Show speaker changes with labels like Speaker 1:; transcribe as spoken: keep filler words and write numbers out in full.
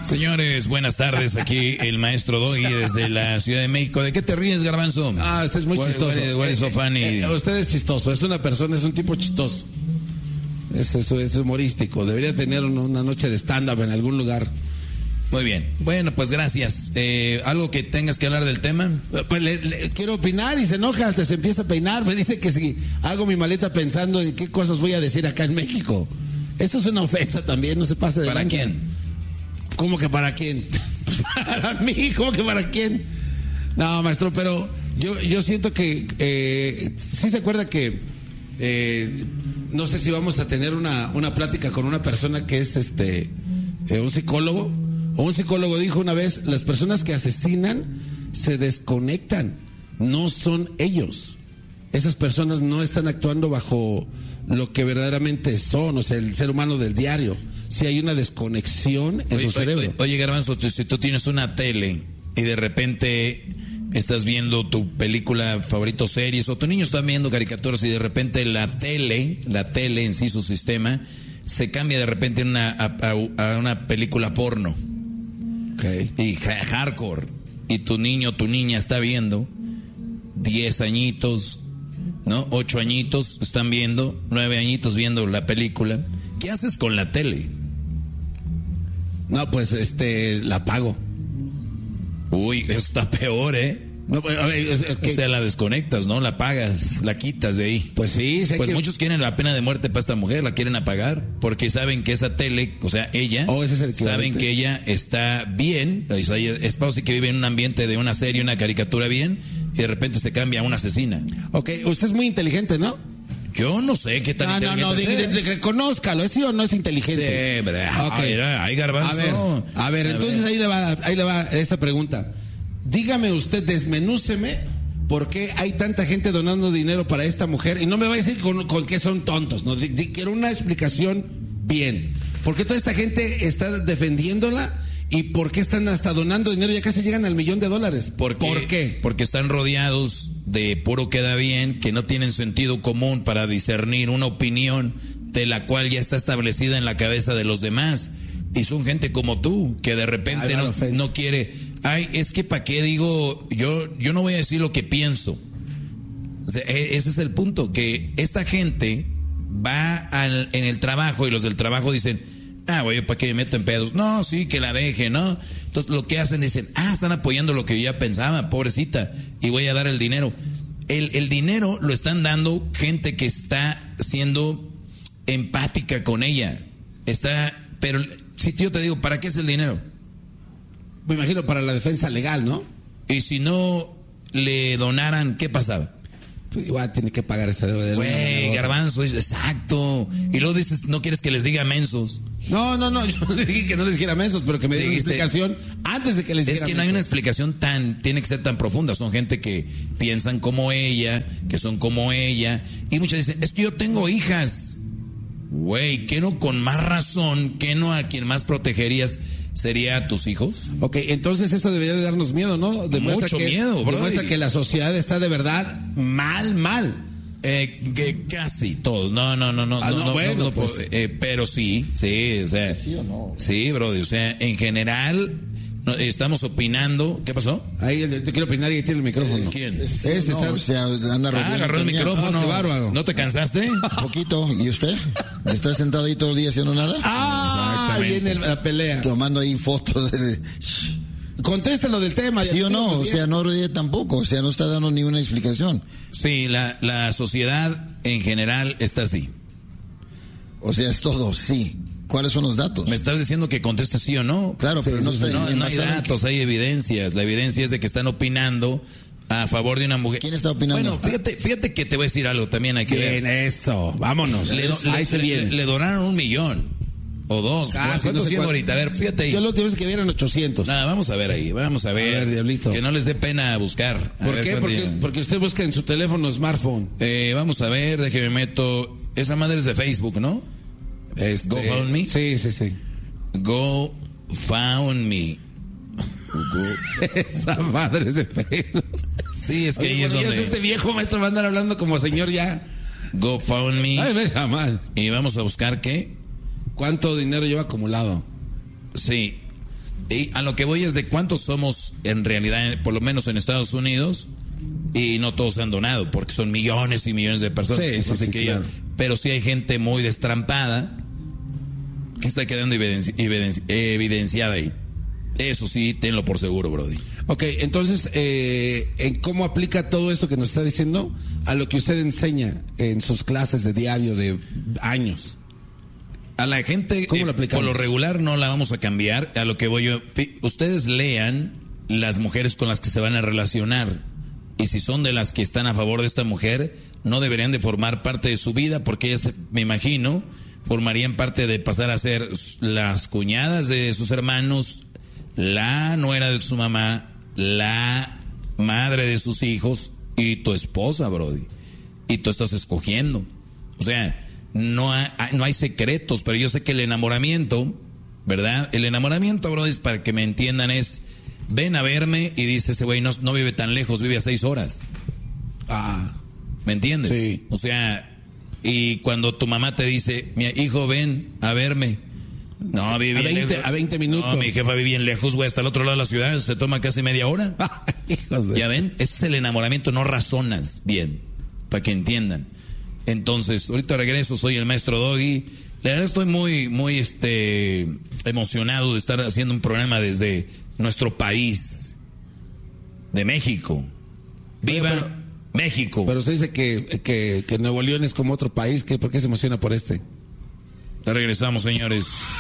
Speaker 1: Señores, buenas tardes. Aquí el maestro Doggy desde la Ciudad de México. ¿De qué te ríes, Garbanzo?
Speaker 2: Ah, usted es muy chistoso.
Speaker 1: What is so funny?
Speaker 2: Eh, eh, usted es chistoso. Es una persona, es un tipo chistoso. Es, es, es humorístico. Debería tener una, una noche de stand-up en algún lugar.
Speaker 1: Muy bien. Bueno, pues gracias. Eh, ¿Algo que tengas que hablar del tema?
Speaker 2: Pues le, le, quiero opinar y se enoja, hasta se empieza a peinar. Me dice que si hago mi maleta pensando en qué cosas voy a decir acá en México. Eso es una ofensa también, no se pase de
Speaker 1: ¿Para
Speaker 2: lanza.
Speaker 1: quién?
Speaker 2: ¿Cómo que para quién? Para mí, ¿cómo que para quién? No, maestro, pero yo, yo siento que eh, sí se acuerda que eh, no sé si vamos a tener una, una plática con una persona que es este eh, un psicólogo. O un psicólogo dijo una vez, las personas que asesinan se desconectan, no son ellos. Esas personas no están actuando bajo lo que verdaderamente son, o sea, el ser humano del diario. Si hay una desconexión en
Speaker 1: oye,
Speaker 2: su cerebro.
Speaker 1: Oye, oye, Garbanzo, si tú tienes una tele y de repente estás viendo tu película favorito, series, o tu niño está viendo caricaturas y de repente la tele, la tele en sí, su sistema, se cambia de repente una, a, a, a una película porno.
Speaker 2: Okay.
Speaker 1: Y hardcore, y tu niño, tu niña está viendo, diez añitos, ¿no? Ocho añitos están viendo, nueve añitos viendo la película. ¿Qué haces con la tele?
Speaker 2: No, pues este, la apago.
Speaker 1: Uy, eso está peor, ¿eh?
Speaker 2: No, a ver, es, es que...
Speaker 1: O sea, la desconectas, ¿no? La apagas, la quitas de ahí.
Speaker 2: Pues sí, sí.
Speaker 1: Pues
Speaker 2: que...
Speaker 1: muchos quieren la pena de muerte para esta mujer, la quieren apagar, porque saben que esa tele, o sea, ella,
Speaker 2: oh, ese es el
Speaker 1: saben que ella está bien, o sea, ella es pausa que vive en un ambiente de una serie, una caricatura bien, y de repente se cambia a una asesina.
Speaker 2: Ok, usted es muy inteligente, ¿no?
Speaker 1: Yo no sé qué tan
Speaker 2: no,
Speaker 1: inteligente
Speaker 2: no, no,
Speaker 1: sea.
Speaker 2: de, de, reconózcalo, ¿es sí o no es inteligente?
Speaker 1: Sí, pero,
Speaker 2: okay.
Speaker 1: Ay, Garbanzo.
Speaker 2: A ver, a ver, a entonces ver. ahí le va, ahí le va esta pregunta. Dígame usted, desmenúceme, ¿por qué hay tanta gente donando dinero para esta mujer? Y no me va a decir con, con que son tontos, no, di, di, quiero una explicación bien. ¿Por qué toda esta gente está defendiéndola? ¿Y por qué están hasta donando dinero? Ya casi llegan al millón de dólares.
Speaker 1: ¿Por qué? ¿Por qué? Porque están rodeados de puro queda bien, que no tienen sentido común para discernir una opinión de la cual ya está establecida en la cabeza de los demás. Y son gente como tú, que de repente Ay, no, no quiere... Ay, es que para qué digo, yo, yo no voy a decir lo que pienso. O sea, ese es el punto, que esta gente va al, en el trabajo y los del trabajo dicen, ah, güey, ¿para qué me meto en pedos? No, sí, que la deje, ¿no? Entonces lo que hacen dicen, ah, están apoyando lo que yo ya pensaba, pobrecita, y voy a dar el dinero. El, el dinero lo están dando gente que está siendo empática con ella. Está, pero si yo te digo, ¿para qué es el dinero?
Speaker 2: Me imagino para la defensa legal, ¿no?
Speaker 1: Y si no le donaran, ¿qué pasaba?
Speaker 2: Pues igual tiene que pagar esa deuda.
Speaker 1: Güey, Garbanzo, exacto. Y luego dices, no quieres que les diga mensos.
Speaker 2: No, no, no, yo dije que no les dijera mensos, pero que me diera una explicación antes de que les dijera
Speaker 1: mensos. Es que no
Speaker 2: mensos.
Speaker 1: hay una explicación tan, tiene que ser tan profunda. Son gente que piensan como ella, que son como ella. Y muchos dicen, es que yo tengo hijas. Güey, ¿qué no con más razón, qué no a quien más protegerías sería a tus hijos?
Speaker 2: Ok, entonces esto debería de darnos miedo, ¿no? Demuestra
Speaker 1: Mucho
Speaker 2: que,
Speaker 1: miedo, bro.
Speaker 2: Demuestra que la sociedad está de verdad mal, mal.
Speaker 1: Eh, que casi todos. No, no, no, no.
Speaker 2: Ah, no,
Speaker 1: no, no
Speaker 2: bueno,
Speaker 1: no,
Speaker 2: pues.
Speaker 1: eh, pero sí, sí, o sea.
Speaker 2: ¿Sí o no?
Speaker 1: Sí, bro. O sea, en general, no, estamos opinando. ¿Qué pasó?
Speaker 2: Ahí te quiero opinar y tiene el micrófono.
Speaker 1: ¿Quién?
Speaker 2: Este
Speaker 3: no,
Speaker 2: está...
Speaker 3: o sea, anda
Speaker 1: ah, agarró el micrófono.
Speaker 2: Oh, qué bárbaro.
Speaker 1: ¿No te cansaste?
Speaker 3: Un poquito. ¿Y usted? ¿Está sentado ahí todo el día haciendo nada?
Speaker 2: Ah, viene la pelea.
Speaker 3: Tomando ahí fotos de...
Speaker 2: Contéstalo del tema.
Speaker 3: ¿Sí o no? O sea, no ríe tampoco. O sea, no está dando ninguna explicación.
Speaker 1: Sí, la, la sociedad en general está así.
Speaker 3: O sea, es todo, sí. ¿Cuáles son los datos?
Speaker 1: Me estás diciendo que contestes sí o no.
Speaker 3: Claro,
Speaker 1: sí,
Speaker 3: pero no,
Speaker 1: sí,
Speaker 3: está
Speaker 1: no, no hay datos,
Speaker 3: que...
Speaker 1: hay evidencias. La evidencia es de que están opinando a favor de una mujer.
Speaker 3: ¿Quién está opinando?
Speaker 1: Bueno, fíjate, fíjate que te voy a decir algo también hay que
Speaker 2: Bien,
Speaker 1: ver.
Speaker 2: eso, vámonos.
Speaker 1: Le,
Speaker 2: Eso,
Speaker 1: le,
Speaker 2: ahí se
Speaker 1: le,
Speaker 2: viene.
Speaker 1: le, le donaron un millón o dos.
Speaker 2: Ah,
Speaker 1: ¿Cuántos
Speaker 2: no sé
Speaker 1: llevo
Speaker 2: cuánto.
Speaker 1: ahorita? A ver, fíjate ahí.
Speaker 2: Yo lo última vez que vieron ochocientos.
Speaker 1: Nada, vamos a ver ahí, vamos a ver.
Speaker 2: A ver, diablito.
Speaker 1: Que no les dé pena buscar. A
Speaker 2: ¿Por
Speaker 1: ver
Speaker 2: qué?
Speaker 1: cuánto
Speaker 2: Porque,
Speaker 1: llevan.
Speaker 2: porque usted busca en su teléfono smartphone.
Speaker 1: Eh, vamos a ver, de que me meto. Esa madre es de Facebook, ¿no?
Speaker 2: Este,
Speaker 1: Go Found Me.
Speaker 2: Sí, sí, sí.
Speaker 1: Go Found Me. Go.
Speaker 2: Esa madre es de Facebook.
Speaker 1: Sí, es que
Speaker 2: Oye,
Speaker 1: ahí es
Speaker 2: bueno, ya
Speaker 1: donde.
Speaker 2: este viejo maestro va a andar hablando como señor ya.
Speaker 1: Go Found Me.
Speaker 2: Ay, me deja mal.
Speaker 1: Y vamos a buscar qué.
Speaker 2: ¿Cuánto dinero lleva acumulado?
Speaker 1: Sí. Y a lo que voy es de cuántos somos en realidad, por lo menos en Estados Unidos, y no todos se han donado, porque son millones y millones de personas.
Speaker 2: Sí, sí,
Speaker 1: Así
Speaker 2: sí,
Speaker 1: que
Speaker 2: claro.
Speaker 1: yo, pero sí hay gente muy destrampada que está quedando evidenci- evidenci- evidenciada ahí. Eso sí, tenlo por seguro, Brody.
Speaker 2: Ok, entonces, eh, ¿en cómo aplica todo esto que nos está diciendo a lo que usted enseña en sus clases de diario de años?
Speaker 1: A la gente,
Speaker 2: ¿Cómo lo
Speaker 1: eh,
Speaker 2: aplicamos?
Speaker 1: por lo regular no la vamos a cambiar. A lo que voy yo, fi- ustedes lean las mujeres con las que se van a relacionar. Y si son de las que están a favor de esta mujer, no deberían de formar parte de su vida, porque ellas, me imagino, formarían parte de pasar a ser las cuñadas de sus hermanos, la nuera de su mamá, la madre de sus hijos y tu esposa, Brody. Y tú estás escogiendo. O sea, no hay, no hay secretos, pero yo sé que el enamoramiento, ¿verdad? El enamoramiento, Brody, para que me entiendan, es ven a verme y dice ese güey no, no vive tan lejos, vive a seis horas.
Speaker 2: Ah,
Speaker 1: ¿Me entiendes?
Speaker 2: sí.
Speaker 1: O sea, y cuando tu mamá te dice, mi hijo, ven a verme. No, vive
Speaker 2: A
Speaker 1: bien
Speaker 2: veinte-
Speaker 1: lejos.
Speaker 2: a veinte minutos.
Speaker 1: No, mi jefa vive bien lejos, güey, hasta el otro lado de la ciudad, se toma casi media hora.
Speaker 2: hijos de...
Speaker 1: Ya ven, ese es el enamoramiento, no razonas bien, para que entiendan. Entonces, ahorita regreso, soy el maestro Doggy. La verdad estoy muy, muy este emocionado de estar haciendo un programa desde nuestro país, de México. ¡Viva
Speaker 2: Oye, pero-
Speaker 1: México!
Speaker 2: Pero usted dice que, que, que Nuevo León es como otro país, que ¿por qué se emociona por este?
Speaker 1: Ya regresamos, señores.